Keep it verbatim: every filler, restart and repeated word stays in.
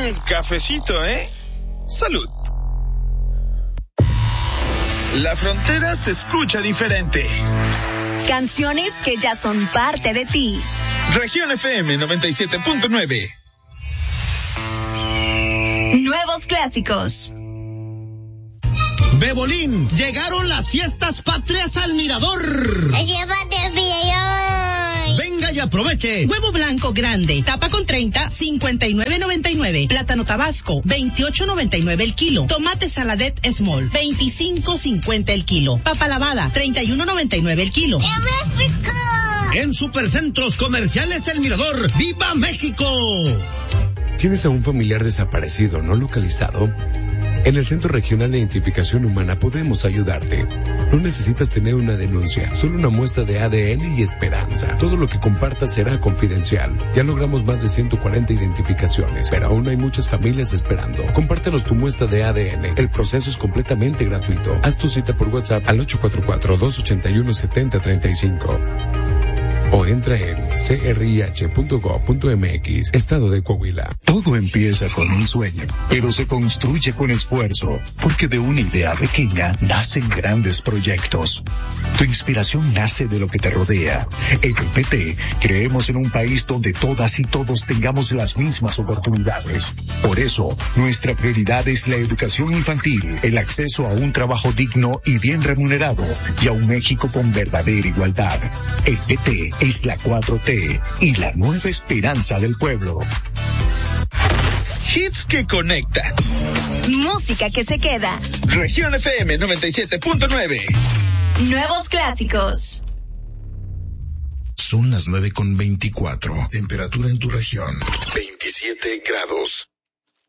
Mmm, cafecito, ¿eh? Salud. La frontera se escucha diferente. Canciones que ya son parte de ti. Región F M noventa y siete punto nueve. Nuevos clásicos. Bebolín, llegaron las fiestas patrias al Mirador. Llévate el video. Venga y aproveche. Huevo blanco grande, tapa con treinta, cincuenta y nueve noventa y nueve. Plátano tabasco, veintiocho noventa y nueve el kilo. Tomate saladet small, veinticinco cincuenta el kilo. Papa lavada, treinta y uno noventa y nueve el kilo. ¡En México! En Supercentros Comerciales El Mirador, ¡viva México! ¿Tienes a un familiar desaparecido no localizado? En el Centro Regional de Identificación Humana podemos ayudarte. No necesitas tener una denuncia, solo una muestra de A D N y esperanza. Todo lo que compartas será confidencial. Ya logramos más de ciento cuarenta identificaciones, pero aún hay muchas familias esperando. Compártenos tu muestra de A D N. El proceso es completamente gratuito. Haz tu cita por WhatsApp al ocho cuatro cuatro, dos ocho uno, siete cero tres cinco. O entra en c r i h punto gob punto m x, Estado de Coahuila. Todo empieza con un sueño, pero se construye con esfuerzo, porque de una idea pequeña nacen grandes proyectos. Tu inspiración nace de lo que te rodea. En P P T creemos en un país donde todas y todos tengamos las mismas oportunidades. Por eso, nuestra prioridad es la educación infantil, el acceso a un trabajo digno y bien remunerado, y a un México con verdadera igualdad. El P T es la cuatro T y la nueva esperanza del pueblo. Hits que conectan. Música que se queda. Región F M noventa y siete punto nueve. Nuevos clásicos. Son las nueve con veinticuatro. Temperatura en tu región, veintisiete grados.